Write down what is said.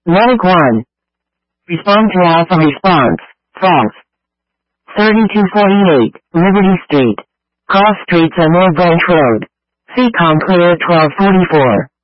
Log 1. Respond to alpha response. False. 3248, Liberty Street. Cross Streets and Moore Branch Road. CCOM clear 1244.